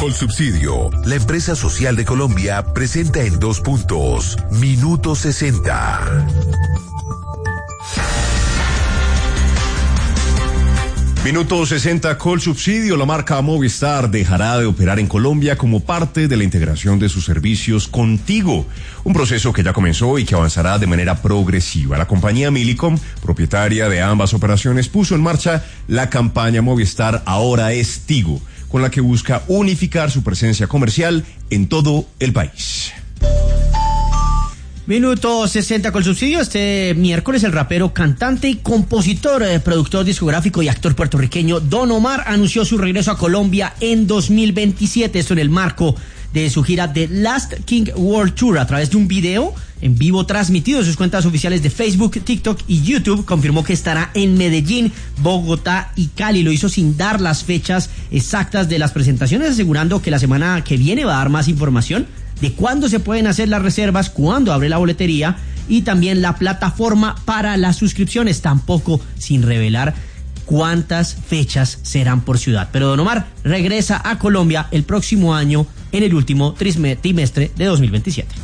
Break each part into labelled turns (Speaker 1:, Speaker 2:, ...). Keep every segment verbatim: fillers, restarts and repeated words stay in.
Speaker 1: Colsubsidio, la empresa social de Colombia, presenta en dos puntos, Minuto sesenta.
Speaker 2: Minuto sesenta, Colsubsidio. La marca Movistar dejará de operar en Colombia como parte de la integración de sus servicios con Tigo, un proceso que ya comenzó y que avanzará de manera progresiva. La compañía Millicom, propietaria de ambas operaciones, puso en marcha la campaña Movistar Ahora es Tigo, con la que busca unificar su presencia comercial en todo el país.
Speaker 3: Minuto sesenta Colsubsidio. Este miércoles el rapero, cantante y compositor, eh, productor discográfico y actor puertorriqueño Don Omar anunció su regreso a Colombia en dos mil veintisiete, esto en el marco de su gira The Last King World Tour. A través de un video en vivo transmitido en sus cuentas oficiales de Facebook, TikTok y YouTube, confirmó que estará en Medellín, Bogotá y Cali. Lo hizo sin dar las fechas exactas de las presentaciones, asegurando que la semana que viene va a dar más información de cuándo se pueden hacer las reservas, cuándo abre la boletería y también la plataforma para las suscripciones, tampoco sin revelar cuántas fechas serán por ciudad. Pero Don Omar regresa a Colombia el próximo año, en el último trimestre de dos mil veintisiete.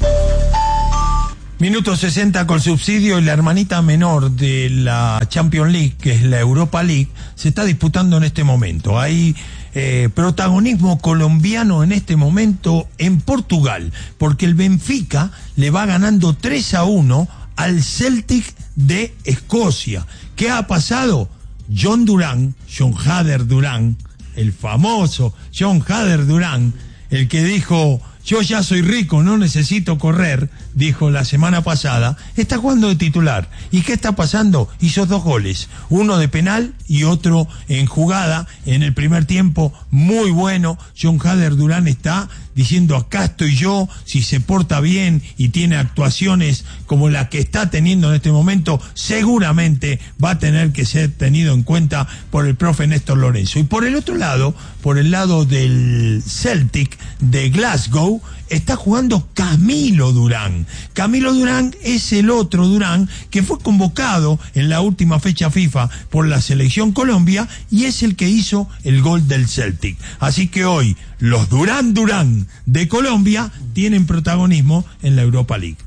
Speaker 4: Minuto sesenta Colsubsidio. Y la hermanita menor de la Champions League, que es la Europa League, se está disputando en este momento. Hay eh, protagonismo colombiano en este momento en Portugal, porque el Benfica le va ganando tres a uno al Celtic de Escocia. ¿Qué ha pasado? John Durán, John Hader Durán, el famoso John Hader Durán, el que dijo: yo ya soy rico, no necesito correr, dijo la semana pasada, está jugando de titular. ¿Y qué está pasando? Hizo dos goles, uno de penal y otro en jugada en el primer tiempo, muy bueno. John Hader Durán está diciendo: acá estoy yo, si se porta bien y tiene actuaciones como la que está teniendo en este momento, seguramente va a tener que ser tenido en cuenta por el profe Néstor Lorenzo. Y por el otro lado, por el lado del Celtic de Glasgow, está jugando Camilo Durán. Camilo Durán es el otro Durán que fue convocado en la última fecha FIFA por la selección Colombia y es el que hizo el gol del Celtic. Así que hoy los Durán Durán de Colombia tienen protagonismo en la Europa League.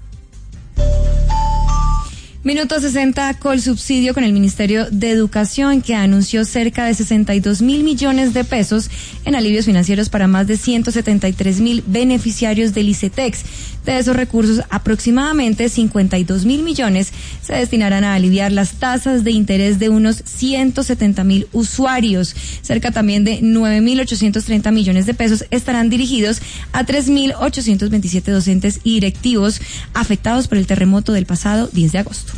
Speaker 5: Minuto sesenta Colsubsidio, con el Ministerio de Educación, que anunció cerca de sesenta y dos mil millones de pesos en alivios financieros para más de ciento setenta y tres mil beneficiarios del ICETEX. De esos recursos, aproximadamente cincuenta y dos mil millones se destinarán a aliviar las tasas de interés de unos ciento setenta mil usuarios. Cerca también de nueve mil ochocientos treinta millones de pesos estarán dirigidos a tres mil ochocientos veintisiete docentes y directivos afectados por el terremoto del pasado diez de agosto.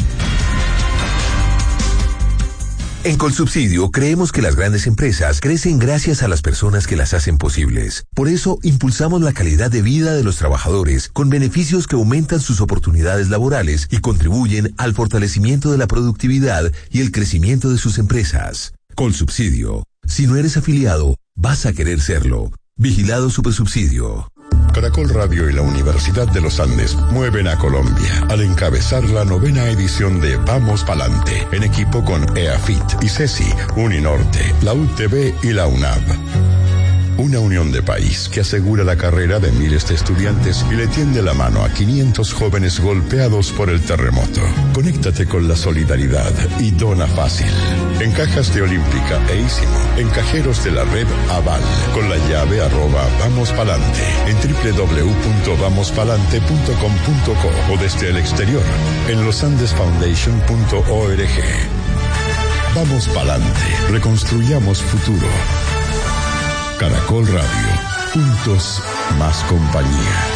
Speaker 1: En Colsubsidio creemos que las grandes empresas crecen gracias a las personas que las hacen posibles. Por eso impulsamos la calidad de vida de los trabajadores con beneficios que aumentan sus oportunidades laborales y contribuyen al fortalecimiento de la productividad y el crecimiento de sus empresas. Colsubsidio. Si no eres afiliado, vas a querer serlo. Vigilado Supersubsidio.
Speaker 6: Caracol Radio y la Universidad de los Andes mueven a Colombia al encabezar la novena edición de Vamos Palante, en equipo con EAFIT, ICESI, Uninorte, la U T B y la UNAV. Una unión de país que asegura la carrera de miles de estudiantes y le tiende la mano a quinientos jóvenes golpeados por el terremoto. Conéctate con la solidaridad y dona fácil. En cajas de Olímpica e Ísimo, en cajeros de la red Aval, con la llave arroba Vamos Palante, en doble u doble u doble u punto vamos palante punto com punto co o desde el exterior, en losandesfoundation punto org. Vamos Palante, reconstruyamos futuro. Caracol Radio, juntos más compañía.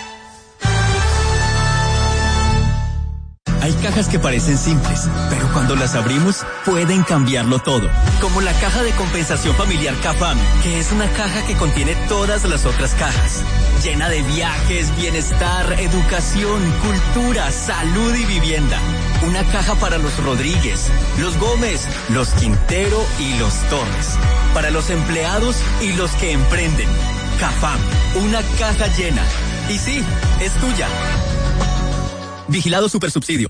Speaker 7: Hay cajas que parecen simples, pero cuando las abrimos pueden cambiarlo todo. Como la caja de compensación familiar CAFAM, que es una caja que contiene todas las otras cajas. Llena de viajes, bienestar, educación, cultura, salud y vivienda. Una caja para los Rodríguez, los Gómez, los Quintero y los Torres. Para los empleados y los que emprenden. CAFAM, una caja llena. Y sí, es tuya. Vigilado Supersubsidio.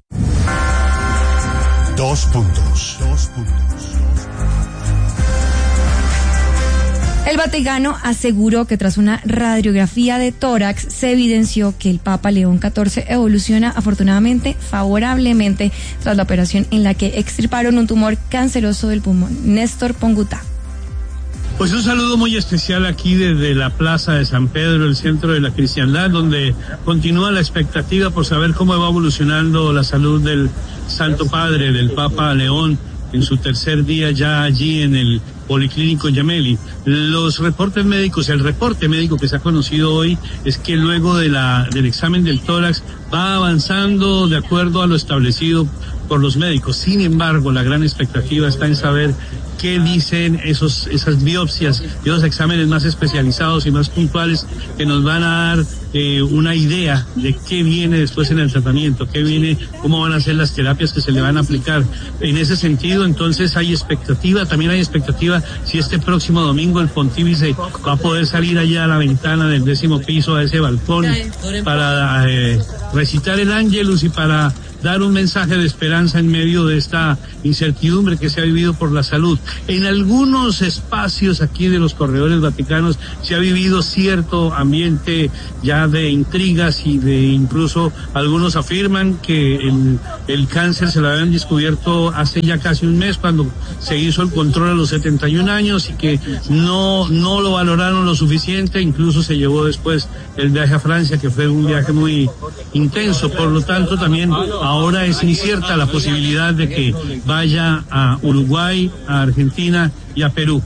Speaker 8: Dos puntos. Dos puntos.
Speaker 5: El Vaticano aseguró que tras una radiografía de tórax se evidenció que el Papa León catorce evoluciona afortunadamente favorablemente tras la operación en la que extirparon un tumor canceroso del pulmón. Néstor Pongutá.
Speaker 8: Pues un saludo muy especial aquí desde la Plaza de San Pedro, el centro de la cristiandad, donde continúa la expectativa por saber cómo va evolucionando la salud del Santo Padre, del Papa León, en su tercer día ya allí en el Policlínico Gemelli. Los reportes médicos, el reporte médico que se ha conocido hoy es que luego de la, del examen del tórax va avanzando de acuerdo a lo establecido por los médicos. Sin embargo, la gran expectativa está en saber qué dicen esos, esas biopsias y esos exámenes más especializados y más puntuales que nos van a dar eh, una idea de qué viene después en el tratamiento, qué viene, cómo van a ser las terapias que se le van a aplicar. En ese sentido, entonces, hay expectativa, también hay expectativa si este próximo domingo el pontífice va a poder salir allá a la ventana del décimo piso, a ese balcón, para eh, recitar el Ángelus y para dar un mensaje de esperanza en medio de esta incertidumbre que se ha vivido por la salud. En algunos espacios aquí de los corredores vaticanos se ha vivido cierto ambiente ya de intrigas y de incluso algunos afirman que el, el cáncer se lo habían descubierto hace ya casi un mes cuando se hizo el control a los setenta y un años y que no, no lo valoraron lo suficiente, incluso se llevó después el viaje a Francia, que fue un viaje muy intenso. Por lo tanto, también ahora es incierta la posibilidad de que vaya a Uruguay, a Argentina y a Perú.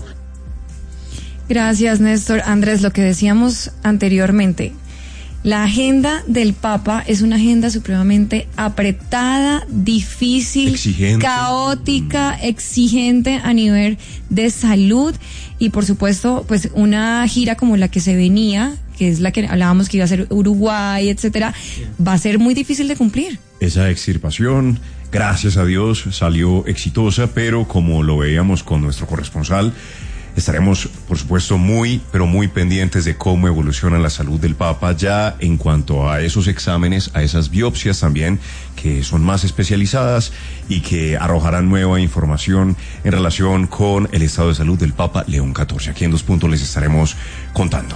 Speaker 5: Gracias, Néstor. Andrés, lo que decíamos anteriormente, la agenda del Papa es una agenda supremamente apretada, difícil,
Speaker 2: exigente.
Speaker 5: caótica, exigente a nivel de salud y, por supuesto, pues una gira como la que se venía, que es la que hablábamos que iba a ser Uruguay, etcétera, va a ser muy difícil de cumplir.
Speaker 2: Esa extirpación, gracias a Dios, salió exitosa, pero como lo veíamos con nuestro corresponsal, estaremos, por supuesto, muy, pero muy pendientes de cómo evoluciona la salud del Papa ya en cuanto a esos exámenes, a esas biopsias también, que son más especializadas y que arrojarán nueva información en relación con el estado de salud del Papa León catorce. Aquí en Dos Puntos les estaremos contando.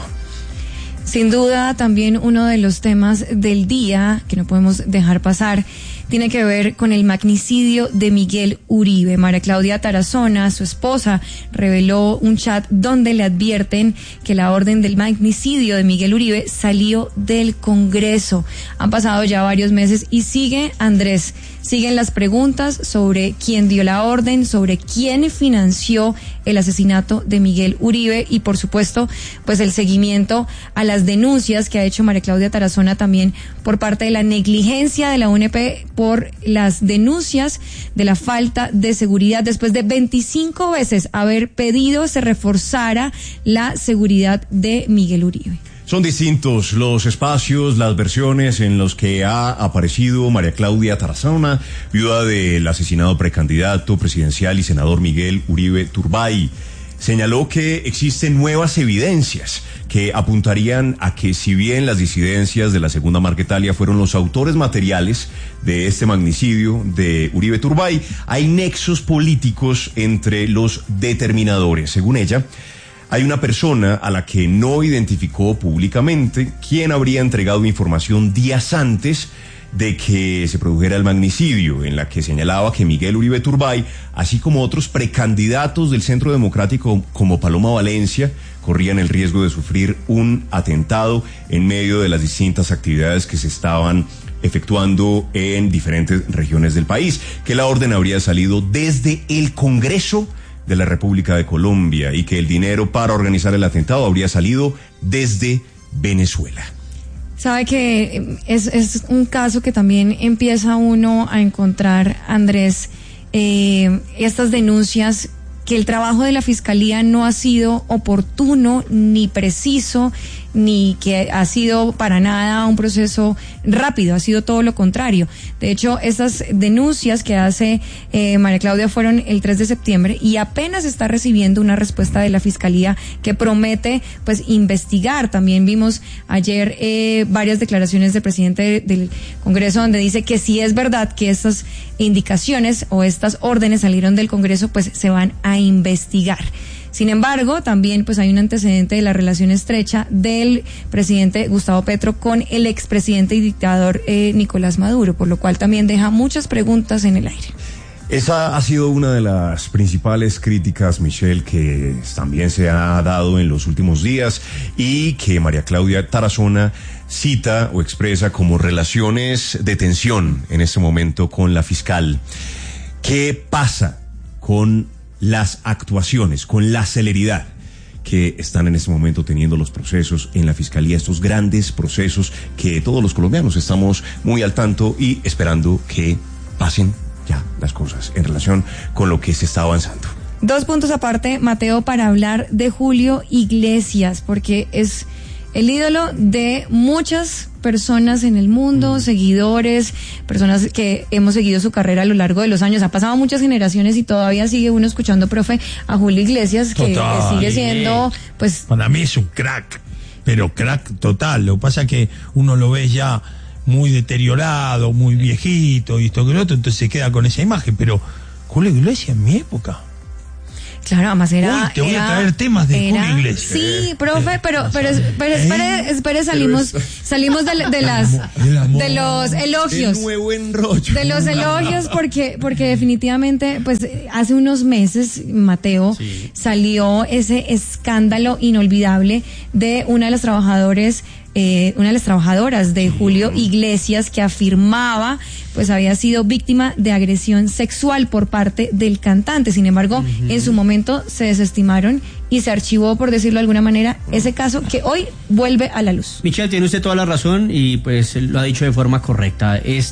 Speaker 5: Sin duda, también uno de los temas del día que no podemos dejar pasar tiene que ver con el magnicidio de Miguel Uribe. María Claudia Tarazona, su esposa, reveló un chat donde le advierten que la orden del magnicidio de Miguel Uribe salió del Congreso. Han pasado ya varios meses y sigue, Andrés, siguen las preguntas sobre quién dio la orden, sobre quién financió el asesinato de Miguel Uribe y, por supuesto, pues el seguimiento a las denuncias que ha hecho María Claudia Tarazona también por parte de la negligencia de la U N P por las denuncias de la falta de seguridad después de veinticinco veces haber pedido se reforzara la seguridad de Miguel Uribe.
Speaker 2: Son distintos los espacios, las versiones en los que ha aparecido María Claudia Tarazona, viuda del asesinado precandidato presidencial y senador Miguel Uribe Turbay. Señaló que existen nuevas evidencias que apuntarían a que si bien las disidencias de la Segunda Marquetalia fueron los autores materiales de este magnicidio de Uribe Turbay, hay nexos políticos entre los determinadores. Según ella, hay una persona a la que no identificó públicamente quien habría entregado información días antes de que se produjera el magnicidio, en la que señalaba que Miguel Uribe Turbay, así como otros precandidatos del Centro Democrático como Paloma Valencia, corrían el riesgo de sufrir un atentado en medio de las distintas actividades que se estaban efectuando en diferentes regiones del país, que la orden habría salido desde el Congreso de la República de Colombia y que el dinero para organizar el atentado habría salido desde Venezuela.
Speaker 5: Sabe que es, es un caso que también empieza uno a encontrar, Andrés, eh, estas denuncias que el trabajo de la Fiscalía no ha sido oportuno ni preciso, ni que ha sido para nada un proceso rápido, ha sido todo lo contrario. De hecho, estas denuncias que hace eh, María Claudia fueron el tres de septiembre y apenas está recibiendo una respuesta de la Fiscalía que promete pues investigar. También vimos ayer eh, varias declaraciones del presidente del Congreso donde dice que si es verdad que estas indicaciones o estas órdenes salieron del Congreso, pues se van a investigar. Sin embargo, también pues hay un antecedente de la relación estrecha del presidente Gustavo Petro con el expresidente y dictador eh, Nicolás Maduro, por lo cual también deja muchas preguntas en el aire.
Speaker 2: Esa ha sido una de las principales críticas, Michelle, que también se ha dado en los últimos días y que María Claudia Tarazona cita o expresa como relaciones de tensión en este momento con la fiscal. ¿Qué pasa con las actuaciones, con la celeridad que están en este momento teniendo los procesos en la Fiscalía, estos grandes procesos que todos los colombianos estamos muy al tanto y esperando que pasen ya las cosas en relación con lo que se está avanzando?
Speaker 5: Dos puntos aparte, Mateo, para hablar de Julio Iglesias, porque es el ídolo de muchas personas en el mundo, mm. seguidores, personas que hemos seguido su carrera a lo largo de los años. Ha pasado muchas generaciones y todavía sigue uno escuchando, profe, a Julio Iglesias, que, que sigue siendo, pues...
Speaker 4: Para mí es un crack, pero crack total. Lo que pasa es que uno lo ve ya muy deteriorado, muy viejito y esto que lo otro, entonces se queda con esa imagen, pero Julio Iglesias en mi época.
Speaker 5: Claro, además era...
Speaker 4: Uy, te voy
Speaker 5: era,
Speaker 4: a traer temas de
Speaker 5: era,
Speaker 4: Julio Iglesias.
Speaker 5: Sí, profe, pero, pero, pero espere, espere, salimos, salimos de, de las, de los elogios.
Speaker 2: El nuevo enrollo.
Speaker 5: De los elogios, porque, porque definitivamente, pues, hace unos meses, Mateo, sí. salió ese escándalo inolvidable de una de las trabajadores Eh, una de las trabajadoras de Julio Iglesias, que afirmaba pues había sido víctima de agresión sexual por parte del cantante. Sin embargo, uh-huh. en su momento se desestimaron y se archivó, por decirlo de alguna manera, ese caso que hoy vuelve a la luz.
Speaker 3: Michelle, tiene usted toda la razón y pues lo ha dicho de forma correcta. Este